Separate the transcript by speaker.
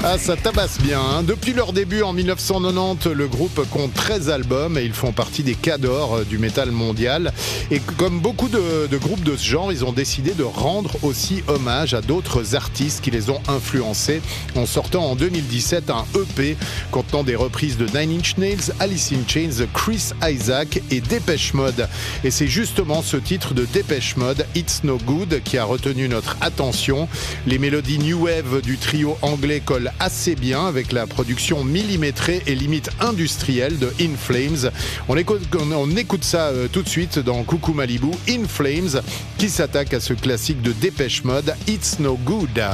Speaker 1: Ah, ça tabasse bien, hein. Depuis leur début en 1990, le groupe compte 13 albums et ils font partie des cadors du métal mondial. Et comme beaucoup de groupes de ce genre, ils ont décidé de rendre aussi hommage à d'autres artistes qui les ont influencés en sortant en 2017 un EP contenant des reprises de Nine Inch Nails, Alice in Chains, Chris Isaak et Depeche Mode. Et c'est justement ce titre de Depeche Mode, It's No Good, qui a retenu notre attention. Les mélodies new wave du trio anglais collent assez bien avec la production millimétrée et limite industrielle de In Flames. On écoute ça tout de suite dans Coucou Malibu, In Flames, qui s'attaque à ce classique de Depeche Mode, It's No Good.